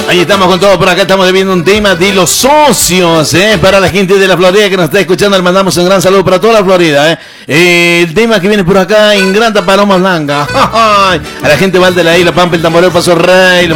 Ahí estamos con todo por acá, estamos viendo un tema de los socios, para la gente de la Florida que nos está escuchando, le mandamos un gran saludo para toda la Florida, el tema que viene por acá en Granta Paloma Blanca, a la gente de Val de la Isla, Pampa, el Tamboreo, Paso Rey,